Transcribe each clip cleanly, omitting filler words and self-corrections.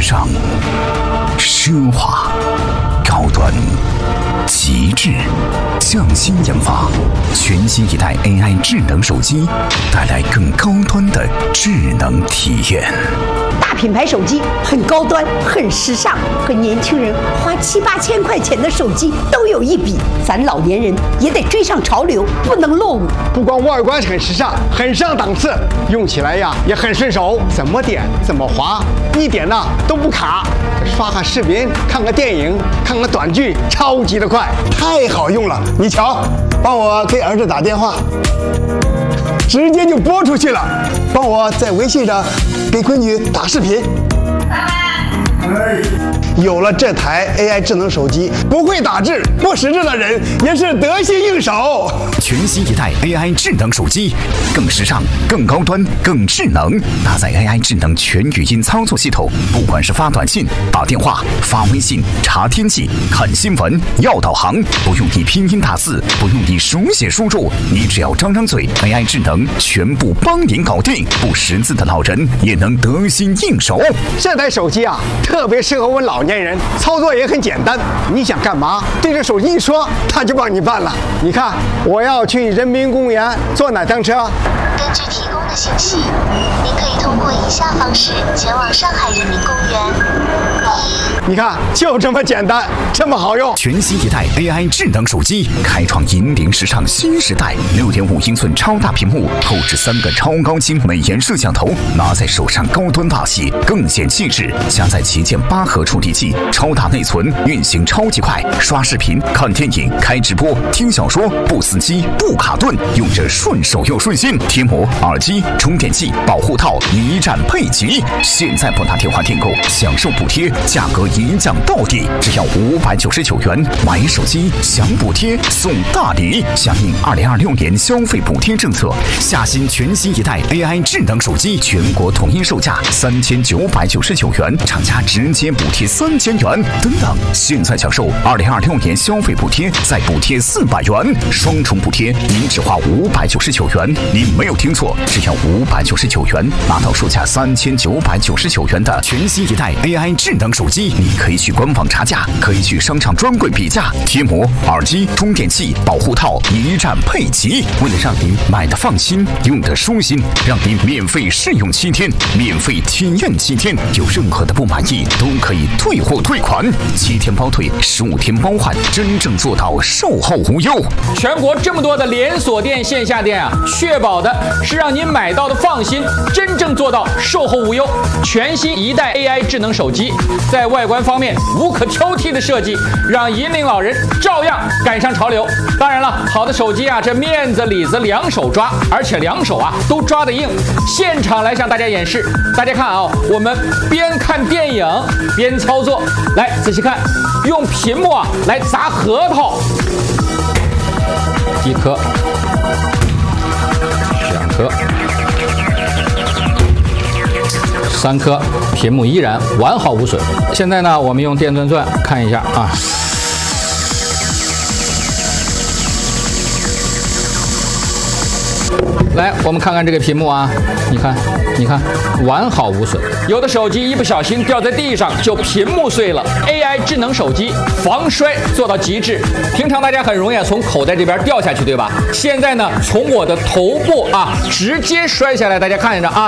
尚、奢华、高端、极致，匠心研发，全新一代 AI 智能手机，带来更高端的智能体验。 大品牌手机很高端，很时尚，和年轻人花7、8千块钱的手机都有一比。咱老年人也得追上潮流，不能落伍。 不光外观很时尚，很上档次，用起来呀也很顺手，怎么点怎么滑，一点呢都不卡。刷个视频，看个电影，看个短剧，超级的快，太好用了。你瞧，帮我给儿子打电话，直接就拨出去了。帮我在微信上给闺女打视频。有了这台 AI 智能手机，不会打字、不识字的人也是得心应手。 全新一代 AI 智能手机，更时尚、更高端、更智能，搭载 AI 智能全语音操作系统，不管是发短信、打电话、发微信、查天气、看新闻、要导航，不用你拼音打字，不用你手写输入，你只要张张嘴 ，AI 智能全部帮您搞定。不识字的老人也能得心应手。 这台手机啊，特别适合我老年人，操作也很简单。你想干嘛，对着手机一说，它就帮你办了。你看，我要去人民公园坐哪辆车？ 根据提供的信息，您可以通过以下方式前往上海人民公园。 你看，就这么简单，这么好用。 全新一代 AI 智能手机，开创引领时尚新时代。6.5英寸超大屏幕，后置3个超高清美颜摄像头，拿在手上高端大气，更显气质。加载旗舰8核处理器，超大内存，运行超级快，刷视频、看电影、开直播、听小说，不死机、不卡顿，用着顺手又顺心。贴膜、耳机、充电器、保护套一站配齐。现在拨打电话订购，享受补贴，价格一降到底，只要599元。买手机享补贴送大礼，响应2026年消费补贴政策，下新全新一代 AI 智能手机，全国统一售价3999元，厂家直接补贴3000元。等等，现在享受2026年消费补贴，再补贴400元，双重补贴，您只花599元。您没有听错，只要599元，拿到售价3999元的全新一代 AI 智能手机。你可以去官网查价，可以去商场专柜比价，贴膜、耳机、充电器、保护套一站配齐。为了让您买的放心，用的舒心，让您免费试用7天，免费体验7天，有任何的不满意都可以退货退款，7天包退，15天包换，真正做到售后无忧。 全国这么多的连锁店、线下店啊，确保的是让您买到的放心，真正做到售后无忧。全新一代 AI 智能手机，在外观方面无可挑剔的设计，让引领老人照样赶上潮流。当然了，好的手机啊，这面子里子两手抓，而且两手啊都抓得硬。现场来向大家演示，大家看啊，我们边看电影边操作，来仔细看，用屏幕啊来砸核桃，1颗、2颗、3颗，屏幕依然完好无损。现在呢，我们用电钻钻看一下啊。来，我们看看这个屏幕啊，你看，完好无损。有的手机一不小心掉在地上就屏幕碎了 ，AI 智能手机防摔做到极致。平常大家很容易从口袋这边掉下去，对吧？现在呢，从我的头部啊直接摔下来，大家看着啊，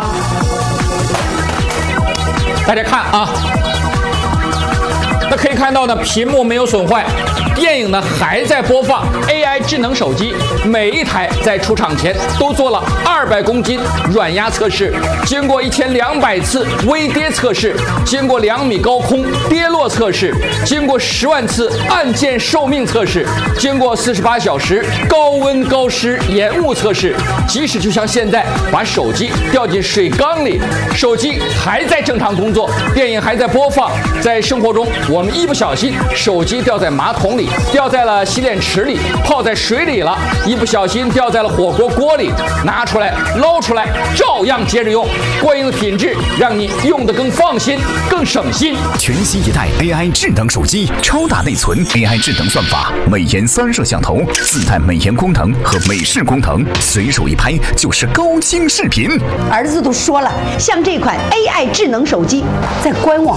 大家看啊，那可以看到呢，屏幕没有损坏。电影呢还在播放 ，AI 智能手机每一台在出厂前都做了200公斤软压测试，经过1200次微跌测试，经过2米高空跌落测试，经过10万次按键寿命测试，经过48小时高温高湿延误测试。即使就像现在把手机掉进水缸里，手机还在正常工作，电影还在播放。在生活中，我们一不小心手机掉在马桶里，掉在了洗脸池里，泡在水里了，一不小心掉在了火锅锅里，拿出来捞出来，照样接着用，过硬的品质让你用得更放心、更省心。 全新一代 AI 智能手机，超大内存 ，AI 智能算法，美颜3摄像头，自带美颜功能和美视功能，随手一拍就是高清视频。 儿子都说了，像这款 AI 智能手机，在官网